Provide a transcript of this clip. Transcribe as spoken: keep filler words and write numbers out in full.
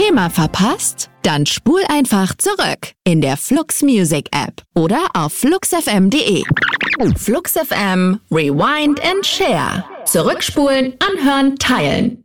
Thema verpasst? Dann spul einfach zurück in der Flux Music App oder auf flux f m punkt d e. Flux F M, Rewind and Share. Zurückspulen, anhören, teilen.